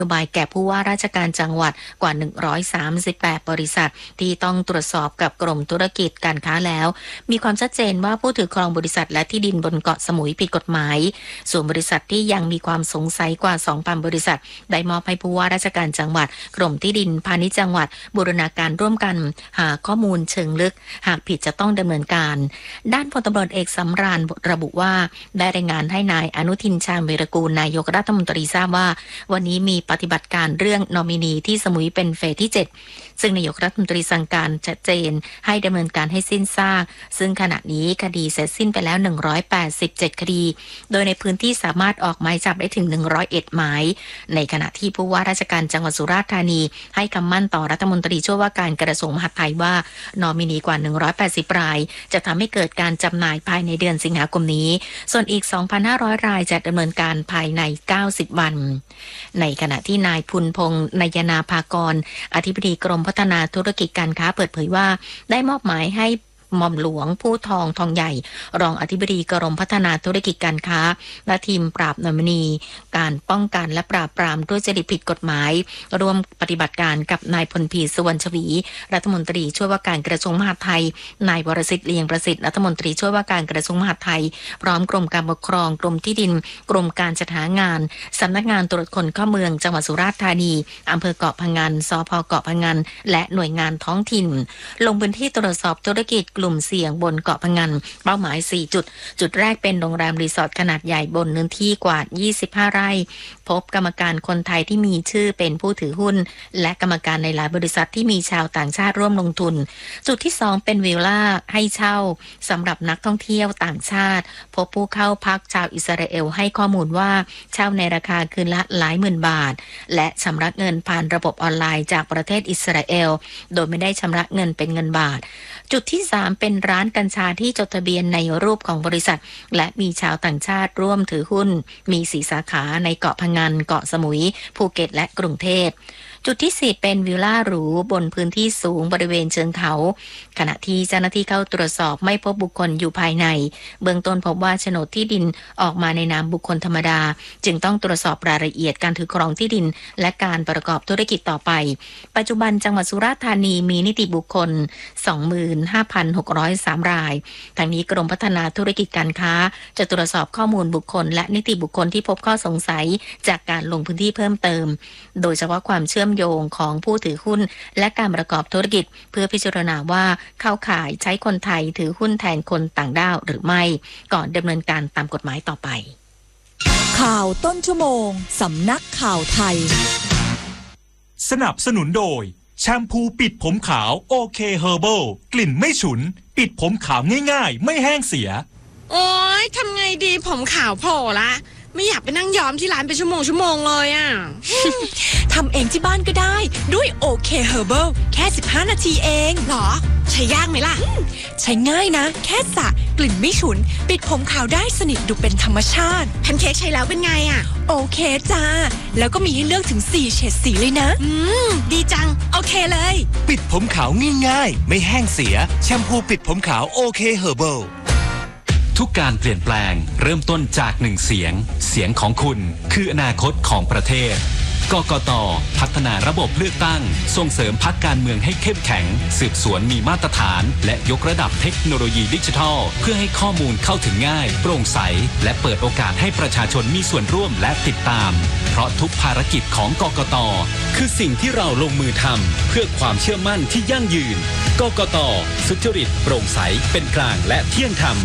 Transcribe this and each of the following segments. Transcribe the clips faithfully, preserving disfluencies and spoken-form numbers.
นโยบายแก่ผู้ว่าราชการจังหวัดกว่าหนึ่งร้อยสามสิบแปดบริษัทที่ต้องตรวจสอบกับกรมธุรกิจการค้าแล้วมีความชัดเจนว่าผู้ถือครองบริษัทและที่ดินบนเกาะสมุยผิดกฎหมายส่วนบริษัทที่ยังมีความสงสัยกว่า สองพัน บริษัทได้มอบให้ผู้ว่าราชการจังหวัดกรมที่ดินพาณิชย์จังหวัดบูรณาการร่วมกันหาข้อมูลเชิงลึกหากผิดจะต้องดำเนินการด้านพลตำรวจเอกสำราญระบุว่าได้รายงานให้นายอนุทินชาญวีรกูลนายกรัฐมนตรีทราบว่าวันนี้มีปฏิบัติการเรื่องนอมินีที่สมุยเป็นเฟสที่เจ็ดซึ่งนายกรัฐมนตรีสั่งการชัดเจนให้ดำเนินการให้สิ้นซากซึ่งขณะนี้คดีเสร็จสิ้นไปแล้วหนึ่งร้อยแปดสิบเจ็ดคดีโดยในพื้นที่สามารถออกหมายจับได้ถึงหนึ่งร้อยเอ็ดหมายในขณะที่ผู้ว่าราชการจังหวัดสุราษฎร์ธานีให้คำมั่นต่อรัฐมนตรีช่วยว่าการกระทรวงมหาดไทยว่านอมินีกว่าหนึ่งร้อยแปดสิบรายจะทำให้เกิดการจำหน่ายภายในเดือนสิงหาคมนี้ส่วนอีก สองพันห้าร้อย รายจะดำเนินการภายในเก้าสิบวันในขณะที่นายพุนพงษ์นายนาภากรอธิบดีกรมพัฒนาธุรกิจการค้าเปิดเผยว่าได้มอบหมายให้หม่อมหลวงผู้ทองทองใหญ่รองอธิบดีกรมพัฒนาธุรกิจการค้าและทีมปราบนอมินีการป้องกันและปราบปรามทุจริตผิดกฎหมายร่วมปฏิบัติการกับนายพลพีสุวรรณชวีรัฐมนตรีช่วยว่าการกระทรวงมหาดไทยนายวรสิทธิ์เลียงประสิทธิ์รัฐมนตรีช่วยว่าการกระทรวงมหาดไทยพร้อมกรมการปกครองกรมที่ดินกรมการจัดหางานสำนักงานตรวจคนเข้าเมืองจังหวัดสุราษฎร์ธานีอำเภอเกาะพะงันสภ.เกาะพะงันและหน่วยงานท้องถิ่นลงพื้นที่ตรวจสอบธุรกิจกลุ่มเสี่ยงบนเกาะพะงันเป้าหมายสี่จุดจุดแรกเป็นโรงแรมรีสอร์ทขนาดใหญ่บนเนื้อที่กว่ายี่สิบห้าไร่พบกรรมการคนไทยที่มีชื่อเป็นผู้ถือหุ้นและกรรมการในหลายบริษัทที่มีชาวต่างชาติร่วมลงทุนจุดที่สองเป็นวิลล่าให้เช่าสำหรับนักท่องเที่ยวต่างชาติพบผู้เข้าพักชาวอิสราเอลให้ข้อมูลว่าเช่าในราคาคืนละหลายหมื่นบาทและชำระเงินผ่านระบบออนไลน์จากประเทศอิสราเอลโดยไม่ได้ชำระเงินเป็นเงินบาทจุดที่สามเป็นร้านกัญชาที่จดทะเบียนในรูปของบริษัทและมีชาวต่างชาติร่วมถือหุ้นมีสี่สาขาในเกาะพะงันเกาะสมุยภูเก็ตและกรุงเทพจุดที่สี่เป็นวิลล่าหรูบนพื้นที่สูงบริเวณเชิงเขาขณะที่เจ้าหน้าที่เข้าตรวจสอบไม่พบบุคคลอยู่ภายในเบื้องต้นพบว่าโฉนดที่ดินออกมาในนามบุคคลธรรมดาจึงต้องตรวจสอบรายละเอียดการถือครองที่ดินและการประกอบธุรกิจต่อไปปัจจุบันจังหวัดสุราษฎร์ธานีมีนิติบุคคล สองหมื่นห้าพันหกร้อยสาม รายทางนี้กรมพัฒนาธุรกิจการค้าจะตรวจสอบข้อมูลบุคคลและนิติบุคคลที่พบข้อสงสัยจากการลงพื้นที่เพิ่มเติมโดยเฉพาะความเชื่อมโยงของผู้ถือหุ้นและการประกอบธุรกิจเพื่อพิจารณาว่าเข้าข่ายใช้คนไทยถือหุ้นแทนคนต่างด้าวหรือไม่ก่อนดำเนินการตามกฎหมายต่อไปข่าวต้นชั่วโมงสำนักข่าวไทยสนับสนุนโดยแชมพูปิดผมขาวโอเคเฮอร์เบิลกลิ่นไม่ฉุนปิดผมขาวง่ายๆไม่แห้งเสียโอ๊ยทำไงดีผมขาวโผล่ละไม่อยากไปนั่งย้อมที่ร้านเป็นชั่วโมงชั่วโมงเลยอ่ะทำเองที่บ้านก็ได้ด้วยโอเคเฮอร์เบิลแค่สิบห้านาทีเองหรอใช้ยากไหมล่ะใช้ง่ายนะแค่สระกลิ่นไม่ฉุนปิดผมขาวได้สนิทดูเป็นธรรมชาติแพนเค้กใช้แล้วเป็นไงอ่ะโอเคจ้าแล้วก็มีให้เลือกถึงสี่เฉดสีเลยนะอืมดีจังโอเคเลยปิดผมขาวง่ายๆไม่แห้งเสียแชมพูปิดผมขาวโอเคเฮอร์เบิลทุกการเปลี่ยนแปลงเริ่มต้นจากหนึ่งเสียงเสียงของคุณคืออนาคตของประเทศกกต.พัฒนาระบบเลือกตั้งส่งเสริมพรรคการเมืองให้เข้มแข็งสืบสวนมีมาตรฐานและยกระดับเทคโนโลยีดิจิทัลเพื่อให้ข้อมูลเข้าถึงง่ายโปร่งใสและเปิดโอกาสให้ประชาชนมีส่วนร่วมและติดตามเพราะทุกภารกิจของกกต.คือสิ่งที่เราลงมือทำเพื่อความเชื่อมั่นที่ยั่งยืนกกต.สุจริตโปร่งใสเป็นกลางและเที่ยงธรรม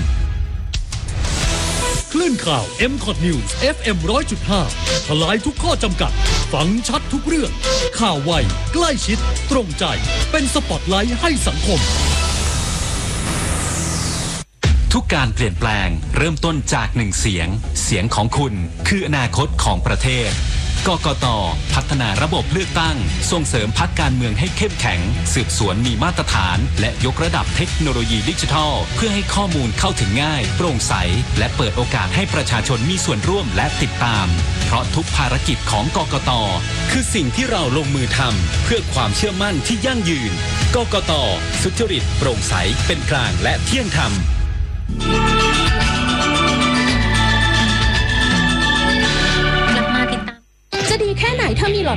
คลื่นข่าว เอ็ม คอท News เอฟ เอ็ม หนึ่งร้อยจุดห้า ทลายทุกข้อจำกัดฟังชัดทุกเรื่องข่าวไวใกล้ชิดตรงใจเป็นสปอตไลท์ให้สังคมทุกการเปลี่ยนแปลงเริ่มต้นจากหนึ่งเสียงเสียงของคุณคืออนาคตของประเทศกกต.พัฒนาระบบเลือกตั้งส่งเสริมพรรคการเมืองให้เข้มแข็งสืบสวนมีมาตรฐานและยกระดับเทคโนโลยีดิจิทัลเพื่อให้ข้อมูลเข้าถึงง่ายโปร่งใสและเปิดโอกาสให้ประชาชนมีส่วนร่วมและติดตามเพราะทุกภารกิจของกกต.คือสิ่งที่เราลงมือทำเพื่อความเชื่อมั่นที่ยั่งยืนกกต.สุจริตโปร่งใสเป็นกลางและเที่ยงธรรมจะดีแค่ไหนเธอมีหลอด